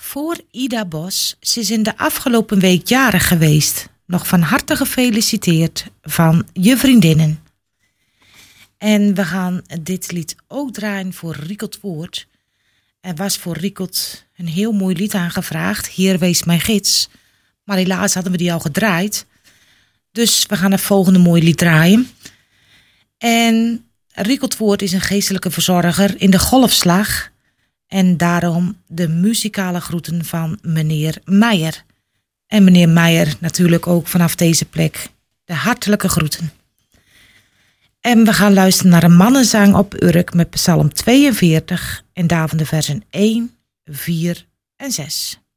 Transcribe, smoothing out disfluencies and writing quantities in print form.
voor Ida Bos. Ze is in de afgelopen week jarig geweest. Nog van harte gefeliciteerd van je vriendinnen. En we gaan dit lied ook draaien voor Riekelt Woord. Er was voor Riekelt een heel mooi lied aangevraagd. Hier wees mijn gids. Maar helaas hadden we die al gedraaid. Dus we gaan het volgende mooie lied draaien. En Riekelt Woord is een geestelijke verzorger in de Golfslag. En daarom de muzikale groeten van meneer Meijer. En meneer Meijer natuurlijk ook vanaf deze plek de hartelijke groeten. En we gaan luisteren naar een mannenzang op Urk met Psalm 42 en daarvan de versen 1, 4 en 6.